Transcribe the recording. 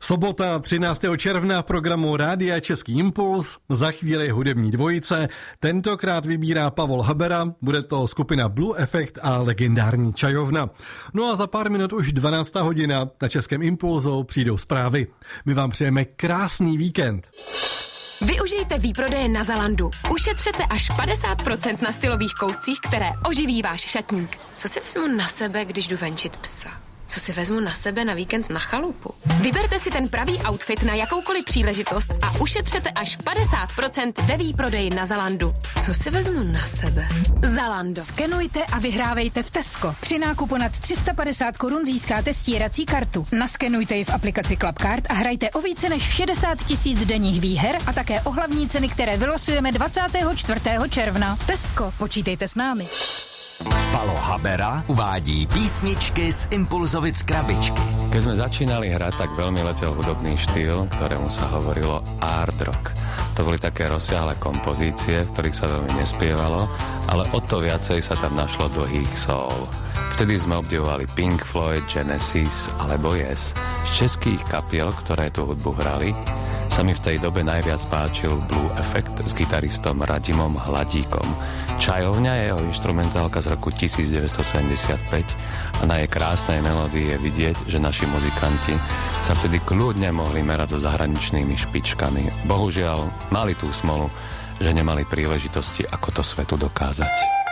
Sobota 13. června v programu Rádia Český impuls, za chvíli hudební dvojice, tentokrát vybírá Pavol Habera, bude to skupina Blue Effect a legendární Čajovna. No a za pár minut už 12. hodina na Českém impulzu přijdou zprávy. My vám přejeme krásný víkend. Využijte výprodeje na Zalandu. Ušetřete až 50% na stylových kouscích, které oživí váš šatník. Co si vezmu na sebe, když jdu venčit psa? Co si vezmu na sebe na víkend na chalupu? Vyberte si ten pravý outfit na jakoukoliv příležitost a ušetřete až 50% ve výprodeji na Zalandu. Co si vezmu na sebe? Zalando. Skenujte a vyhrávejte v Tesco. Při nákupu nad 350 korun získáte stírací kartu. Naskenujte ji v aplikaci Clubcard a hrajte o více než 60 000 denních výher a také o hlavní ceny, které vylosujeme 24. června. Tesco, počítejte s námi. Palo Habera uvádí písničky z Impulzovic krabičky. Keď sme začínali hrať, tak veľmi letel hudobný štýl, ktorému sa hovorilo hard rock. To boli také rozsiahle kompozície, v ktorých sa veľmi nespievalo, ale o to viacej sa tam našlo dlhých soul. Vtedy sme obdivovali Pink Floyd, Genesis alebo Yes. Z českých kapiel, ktoré tú hudbu hrali, sa mi v tej dobe najviac páčil Blue Effect s gitaristom Radimom Hladíkom. Čajovňa je jeho instrumentálka z roku 1975 a na jej krásnej melódii je vidieť, že naši muzikanti sa vtedy kľudne mohli merať so zahraničnými špičkami. Bohužiaľ, mali tú smolu, že nemali príležitosti, ako to svetu dokázať.